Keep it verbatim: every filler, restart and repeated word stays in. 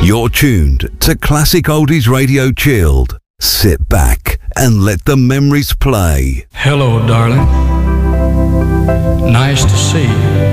You're tuned to Classic Oldies Radio Chilled. Sit back and let the memories play. Hello, darling. Nice to see you.